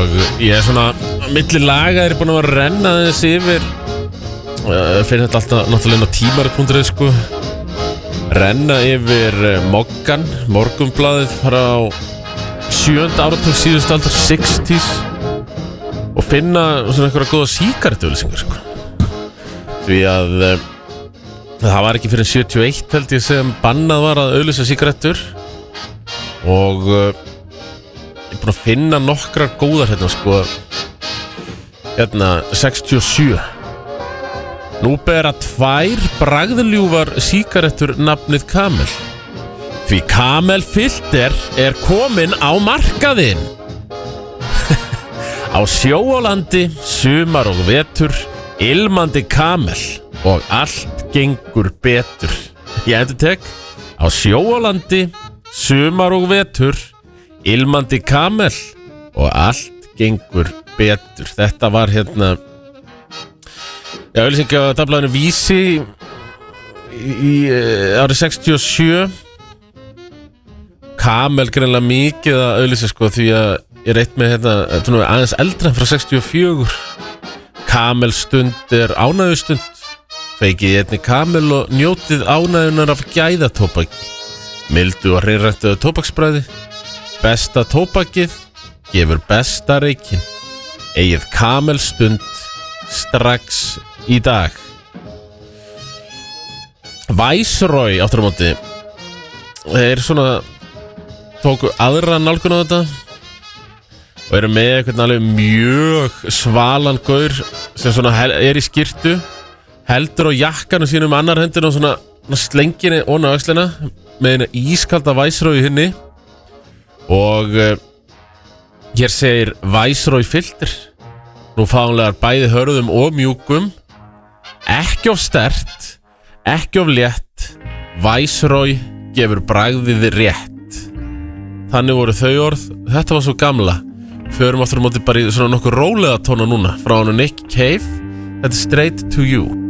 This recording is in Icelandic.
Og ég svona milli laga búin að renna þess yfir fyrir þetta alltaf náttúrulega tímarit.is sko. Renna yfir Moggan, Morgunblaðið frá 7. áratug síðustu aldar 60s og finna svona einhverja góða sígarettuauglýsingar sko. Því að það var ekki fyrir 71 held ég sem bannað var að auglýsa sígarettur og ég er búin að finna nokkrar góðar hérna sko. Hérna 67. Nú bera 2 bragðljúfar sígarettur nafnið Camel. Því Camel Filter komin á markaðinn. Á sjó og landi, sumar og vetur, ilmandi Camel og allt gengur betur. Ég endurtek, á sjó og landi, sumar og vetur, ilmandi Camel og allt gengur betur. Þetta var hérna auglýsingadablaðinu Vísi í árið 67. Camel greinlega mikið að auglýsa sko, því að ég reitt með hérna aðeins eldra frá 64. Camel stund ánægjustund. Feikið einni Camel og njótið ánægjunar af gæðatóbaki. Mildu og hreinræktuðu tóbaksbragði. Besta tóbakið gefur besta reykinn. Eigið Camel stund strax í dag. Viceroy áttur á móti. Þeir svona tóku aðra nálgun á þetta og eru með eitthvað alveg mjög svalan gaur sem svona í skyrtu, heldur á jakkanum sínum annar hendina og svona slengir ofan á öxlina með eina ískalda Viceroy í hinni og hér segir Viceroy Filter. Nú fáanlegar bæði hörðum og mjúkum, ekki of sterkt, ekki of létt, Viceroy gefur bragðið rétt. Þannig voru þau orð, þetta var svo gamla. Förum aftur á móti bara í svona nokkuð rólega tóna núna frá hann Nick Cave, þetta Straight to You.